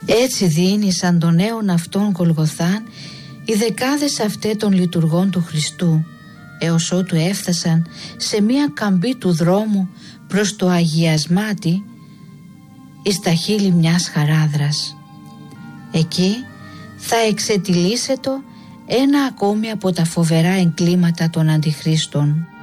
Έτσι διήνυσαν τον αίον αυτόν Γολγοθάν οι δεκάδες αυτέ των λειτουργών του Χριστού, έως ότου έφτασαν σε μία καμπή του δρόμου προς το αγιασμάτι εις τα χείλη μιας χαράδρας. Εκεί θα εξετυλίσσετο ένα ακόμη από τα φοβερά εγκλήματα των αντιχρίστων.